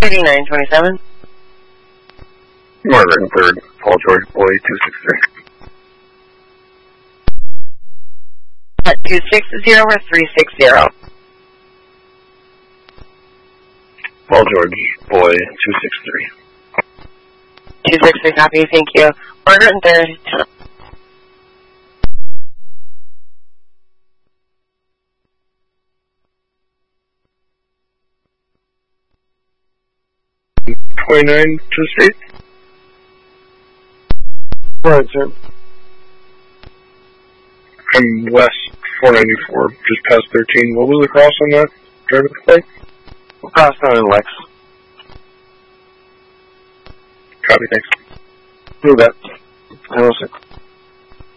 3927. Margaret and 3rd, Paul George Boy 263. 260 or 360? Paul George Boy 263. 263 copy, thank you. Margaret and 3rd. 29 to state. Right, sir. I'm west 494, just past 13. What was the cross on that? Driver plate? Cross down in Lex. Copy, thanks. Do that. I will, sir.